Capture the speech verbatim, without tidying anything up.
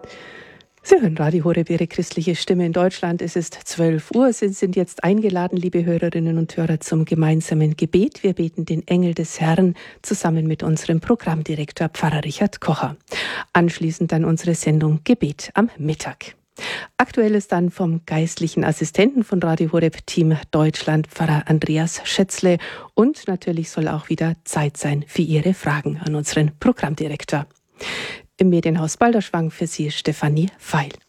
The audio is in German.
Sie hören Radio Horeb, Ihre christliche Stimme in Deutschland. Es ist zwölf Uhr. Sie sind jetzt eingeladen, liebe Hörerinnen und Hörer, zum gemeinsamen Gebet. Wir beten den Engel des Herrn zusammen mit unserem Programmdirektor Pfarrer Richard Kocher. Anschließend dann unsere Sendung Gebet am Mittag. Aktuell ist dann vom geistlichen Assistenten von Radio Horeb Team Deutschland, Pfarrer Andreas Schätzle. Und natürlich soll auch wieder Zeit sein für Ihre Fragen an unseren Programmdirektor. Im Medienhaus Balderschwang für Sie Stefanie Feil.